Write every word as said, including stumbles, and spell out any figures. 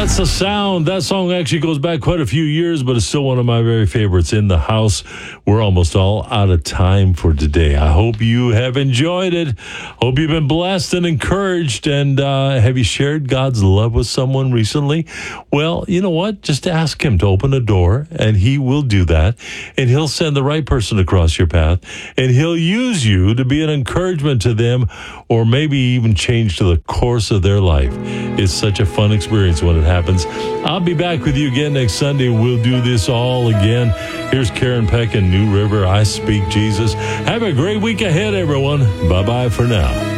That's the sound. That song actually goes back quite a few years, but it's still one of my very favorites in the house. We're almost all out of time for today. I hope you have enjoyed it. Hope you've been blessed and encouraged. And uh, have you shared God's love with someone recently? Well, you know what? Just ask him to open a door, and he will do that. And he'll send the right person across your path, and he'll use you to be an encouragement to them, or maybe even change to the course of their life. It's such a fun experience when it happens. I'll be back with you again next Sunday. We'll do this all again. Here's Karen Peck in New River. I Speak Jesus. Have a great week ahead, everyone. Bye-bye for now.